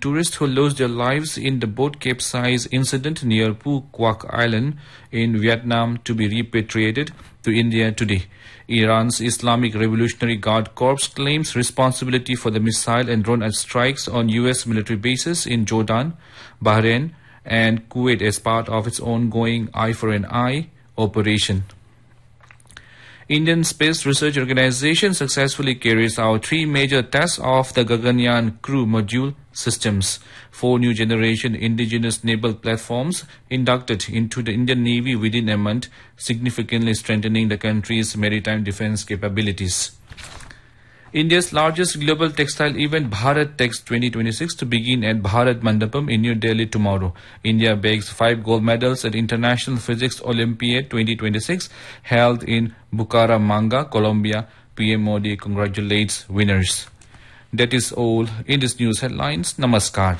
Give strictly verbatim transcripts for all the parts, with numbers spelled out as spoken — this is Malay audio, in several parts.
tourists who lost their lives in the boat capsize incident near Phu Quoc Island in Vietnam to be repatriated to India today. Iran's Islamic Revolutionary Guard Corps claims responsibility for the missile and drone strikes on U S military bases in Jordan, Bahrain, and Kuwait as part of its ongoing Eye for an Eye operation. Indian Space Research Organisation successfully carries out three major tests of the Gaganyaan crew module systems. Four new generation indigenous naval platforms inducted into the Indian Navy within a month, significantly strengthening the country's maritime defence capabilities. India's largest global textile event, Bharat Tex twenty twenty-six, to begin at Bharat Mandapam in New Delhi tomorrow. India bags five gold medals at International Physics Olympiad twenty twenty-six, held in Bucaramanga, Colombia. P M Modi congratulates winners. That is all in this news headlines. Namaskar.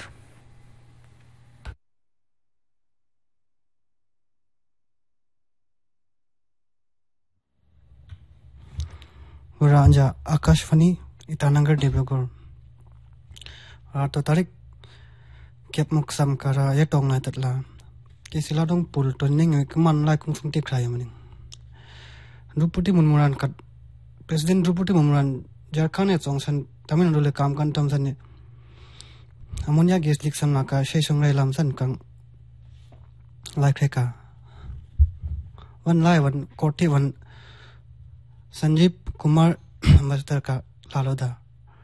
Ranja Akashvani Itanagar Dibugor Rato Tarik Kep Muksam Kara Yatong Natatla Kisiladong Pul Toning Kaman like Kumti Krayamani Ruputi Mumuran Kat President Ruputi Mumuran Jarkane Songsan Tamin Rule Kam Kantamsani Ammonia Gas Dixon Naka Sheshung Ray Lamsan Kang like Reka One lie one Korti one Sanjeev Kumar Master ka Laloda.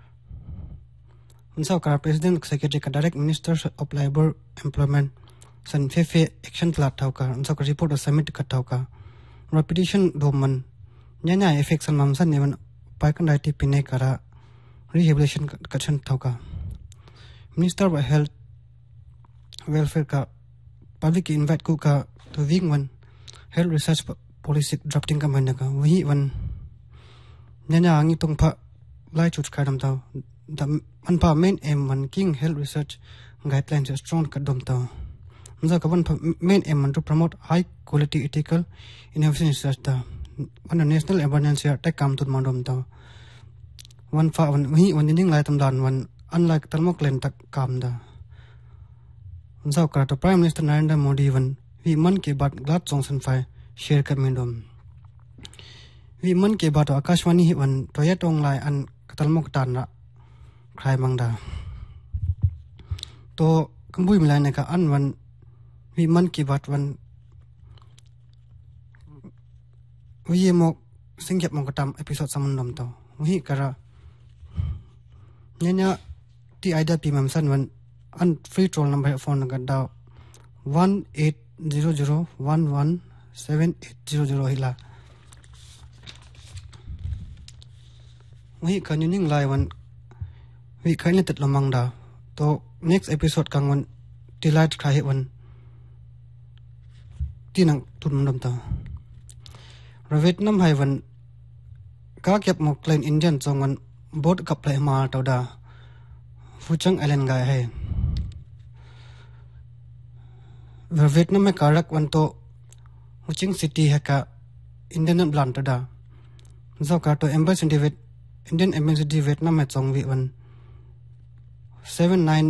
Unsa ka President Secretary ka Direct Minister of Labor Employment San Fefe Action Plat tau ka unsa ka report of summit ka tau ka repetition doman nyanya effect san mamsan nevan paikan I T pine kara rehabilitation ka chan tau ka Minister of Health Welfare ka public invite ku ka to wing one health research policy drafting ka manna ka wahi one Nyanya angi tung pa lai chut kadam tau the man main aim man king health research guidelines is strong kadam tau unsa ka pa main aim man to promote high quality ethical innovation research ta one national emergency attack kam tut mandom tau one fa one hi one ding lai tam dan one unlike talmok len tak kam da unsa ka to Prime Minister Narendra Modi one vi man ke bat glat songsan fai share ka mendom Vi man ke bato Akashwani hi wan toya tong lai an katalmok tan ra krai mangda to kambui milai ne ka an wan vi man ke bat wan vi mo singyap mong katam episode samundom to hi kara nyanya ti aida pi mamsan wan an free troll number phone ga da one eight zero zero one one seven eight zero zero hila we can ning lai one we can let it lamang da to next episode kang one delight khai one tinang tun dam ta ra Vietnam hai one ka kyap mo klein Indian chong one boat kap lai ma taw da Fuchang Island gai hai ra Vietnam me karak one to Huching city hai ka Indian blan ta da zo ka to embassy in Indian Embassy Vietnam में चौंग भी one seven nine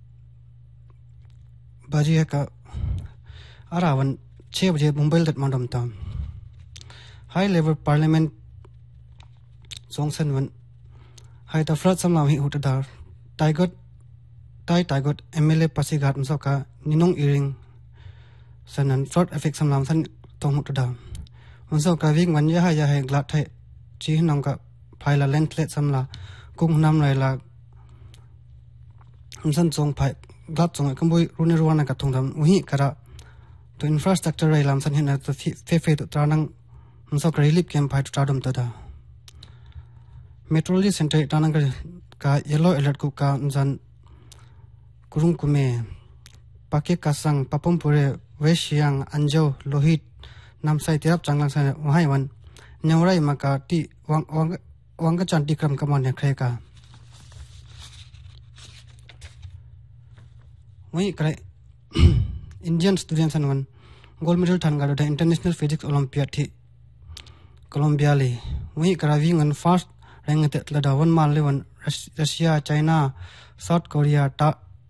बजे है का आरा वन छह बजे मुंबई तक मालूम था हाई लेवल पार्लियामेंट चौंगसन वन हाई द फ्लड समलाव ही उठदार tiger tie tiger MLA Pasighat में का निनोंग इरिंग सनन फ्लड इफेक्ट समलाव सन तोंग उठदार उनसो का विंग वन यह यह है ग्लाट है ची नंग का फाइला लेंथलेट समला कुंग नाम लाइला हमसन चोंग फाइ ग्लात चोंग कंबोय रुने रुवाना का थोंदम उही करा तो इंफ्रास्ट्रक्चर राइलाम सन हिना तो फे फे तो तानंग हमसो रिलीफ कैंप फाइ तादम तदा मेट्रोलॉजी सेंटर तानंग का येलो अलर्ट को का जन कुरुंग कुमे पाके कासंग पापमपुरे वेशियांग अंजो लोहित नामसाई तिराप चांगलांग सन वहाई वन न्यौराई मका टी वांग वांग वांगा चांटी क्रम कमान ने खरेका वही करे Indian students one gold medal थान गाडो द इंटरनेशनल फिजिक्स ओलंपियाड थी कोलंबिया ले वही करा विंग वन फर्स्ट रैंक ते लदा वन मान ले one Russia China south Korea ता